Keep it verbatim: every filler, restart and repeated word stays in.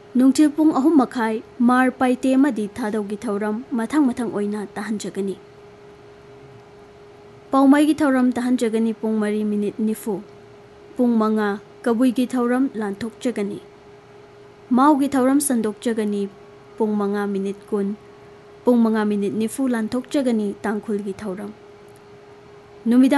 नुंगचिल पुंग अहुम मखाई मार पाइते मदी थादौगी थौरम मथंग मथंग ओइना ताहनजगनी पौमाइगी थौरम ताहनजगनी पुंग मरी मिनिट निफु पुंग मंगा कबुइगी थौरम लांथोकजगनी माउगी थौरम संदोकजगनी पुंग मंगा मिनिट कुन पुंग मंगा मिनिट निफु लांथोकजगनी तांखुलगी थौरम नुमिदा